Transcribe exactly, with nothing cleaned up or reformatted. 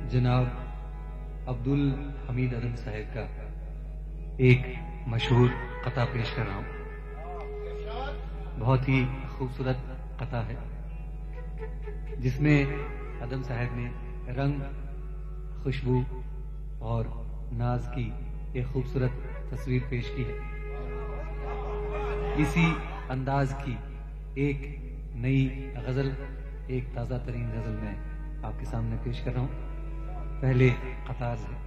जनाब अब्दुल हमीद अदम साहब का एक मशहूर कथा पेश कर रहा हूं। बहुत ही खूबसूरत कथा है जिसमें अदम साहब ने रंग, खुशबू और नाज की एक खूबसूरत तस्वीर पेश की है। इसी अंदाज की एक नई गजल, एक ताजा तरीन गजल मैं आपके सामने पेश कर रहा हूं। पहले कतार है।